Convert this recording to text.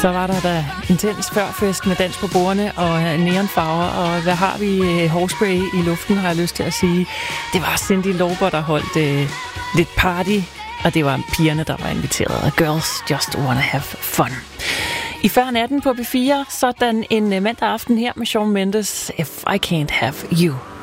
Så var der da intens førfest med dans på bordene og neonfarver, og hvad har vi? Hårspray i luften, har jeg lyst til at sige. Det var Cyndi Lauper, der holdt lidt party, og det var pigerne, der var inviteret. Girls just wanna have fun. I før natten på B4, sådan en mandag aften her med Shawn Mendes, If I Can't Have You.